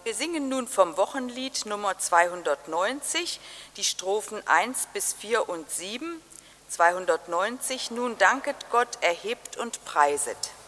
Wir singen nun vom Wochenlied Nummer 290, die Strophen 1 bis 4 und 7. 290, nun danket Gott, erhebt und preiset.